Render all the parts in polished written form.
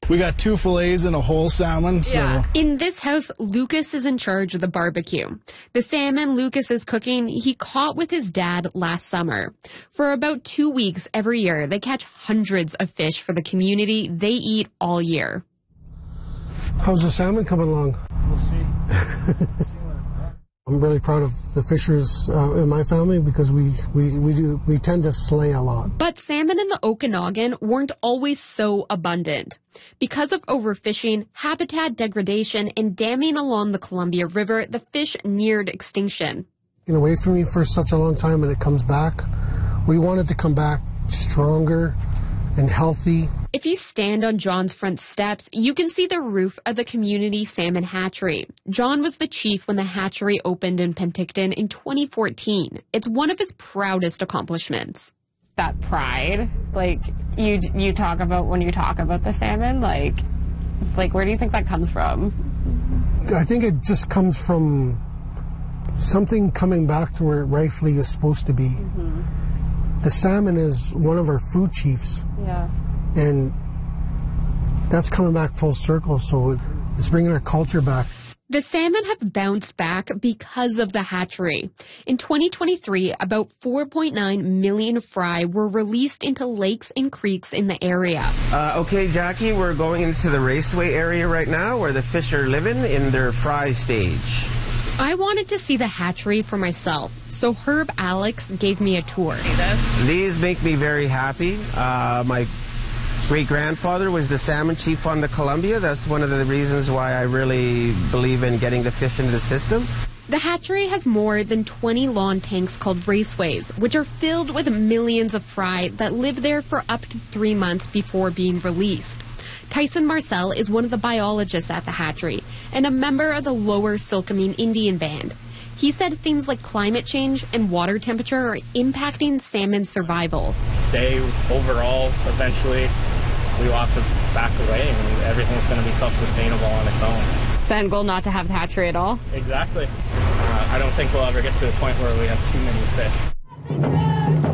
We got 2 fillets and a whole salmon. So. In this house, Lucas is in charge of the barbecue. The salmon Lucas is cooking, he caught with his dad last summer. For about 2 weeks every year, they catch hundreds of fish for the community they eat all year. How's the salmon coming along? We'll see. I'm really proud of the fishers in my family because we tend to slay a lot. But salmon in the Okanagan weren't always so abundant. Because of overfishing, habitat degradation, and damming along the Columbia River, the fish neared extinction. Been away from me for such a long time and it comes back. We wanted to come back stronger and healthy. If you stand on John's front steps, you can see the roof of the community salmon hatchery. John was the chief when the hatchery opened in Penticton in 2014. It's one of his proudest accomplishments. That pride, like you talk about when you talk about the salmon, like where do you think that comes from? I think it just comes from something coming back to where it rightfully is supposed to be. Mm-hmm. The salmon is one of our food chiefs. Yeah. And that's coming back full circle, so it's bringing our culture back. The salmon have bounced back because of the hatchery. In 2023, about 4.9 million fry were released into lakes and creeks in the area. Okay, Jackie, we're going into the raceway area right now where the fish are living in their fry stage. I wanted to see the hatchery for myself, so Herb Alex gave me a tour. These make me very happy. My great-grandfather was the salmon chief on the Columbia. That's one of the reasons why I really believe in getting the fish into the system. The hatchery has more than 20 lawn tanks called raceways, which are filled with millions of fry that live there for up to 3 months before being released. Tyson Marcel is one of the biologists at the hatchery and a member of the Lower Silkameen Indian Band. He said things like climate change and water temperature are impacting salmon's survival. Overall, eventually, we will have to back away and everything's going to be self-sustainable on its own. Is the end goal not to have the hatchery at all? Exactly. I don't think we'll ever get to the point where we have too many fish.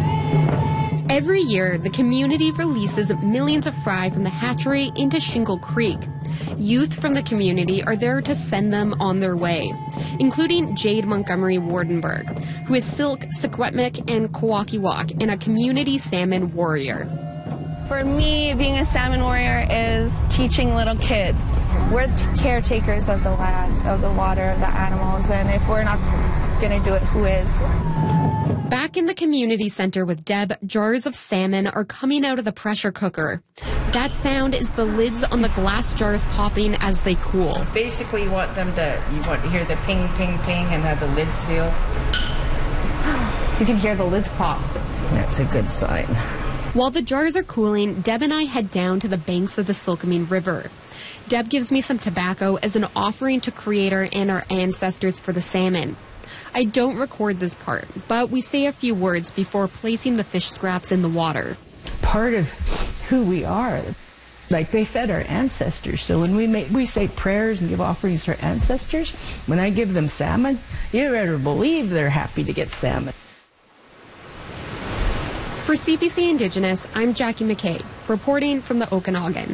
Every year, the community releases millions of fry from the hatchery into Shingle Creek. Youth from the community are there to send them on their way, including Jade Montgomery Wardenberg, who is Silk, Secwepemc, and Kwakiwak, and a community salmon warrior. For me, being a salmon warrior is teaching little kids. We're caretakers of the land, of the water, of the animals, and if we're not going to do it, who is? Back in the community center with Deb, jars of salmon are coming out of the pressure cooker. That sound is the lids on the glass jars popping as they cool. Basically, you want to hear the ping, ping, ping, and have the lid seal. You can hear the lids pop. That's a good sign. While the jars are cooling, Deb and I head down to the banks of the Silkameen River. Deb gives me some tobacco as an offering to Creator and our ancestors for the salmon. I don't record this part, but we say a few words before placing the fish scraps in the water. Part of who we are, like they fed our ancestors. So when we say prayers and give offerings to our ancestors, when I give them salmon, you better believe they're happy to get salmon. For CBC Indigenous, I'm Jackie McKay, reporting from the Okanagan.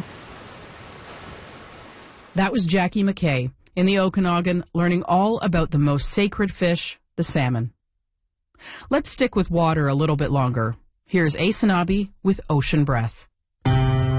That was Jackie McKay in the Okanagan, learning all about the most sacred fish, the salmon. Let's stick with water a little bit longer. Here's Ace Anabi with Ocean Breath.